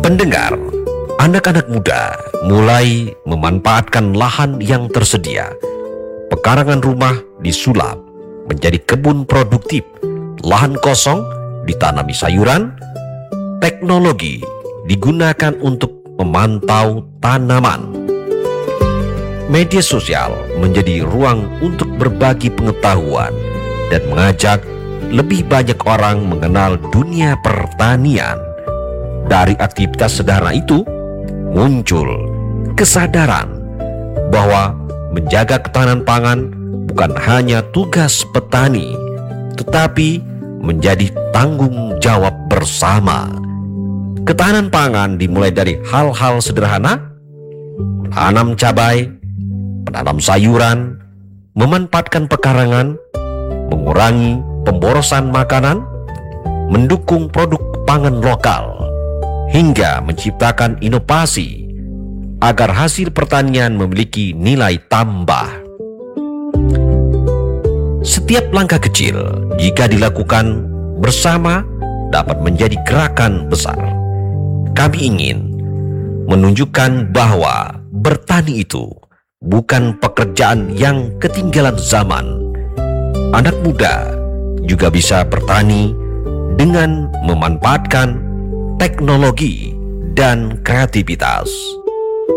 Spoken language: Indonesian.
Pendengar, anak-anak muda mulai memanfaatkan lahan yang tersedia. Pekarangan rumah disulap menjadi kebun produktif, lahan kosong ditanami sayuran, teknologi digunakan untuk memantau tanaman. Media sosial menjadi ruang untuk berbagi pengetahuan dan mengajak lebih banyak orang mengenal dunia pertanian. Dari aktivitas sederhana itu, muncul kesadaran bahwa menjaga ketahanan pangan bukan hanya tugas petani, tetapi menjadi tanggung jawab bersama. Ketahanan pangan dimulai dari hal-hal sederhana: menanam cabai, menanam sayuran, memanfaatkan pekarangan, mengurangi pemborosan makanan, mendukung produk pangan lokal, hingga menciptakan inovasi agar hasil pertanian memiliki nilai tambah. Setiap langkah kecil jika dilakukan bersama dapat menjadi gerakan besar. Kami ingin menunjukkan bahwa bertani itu bukan pekerjaan yang ketinggalan zaman. Anak muda juga bisa bertani dengan memanfaatkan teknologi dan kreativitas.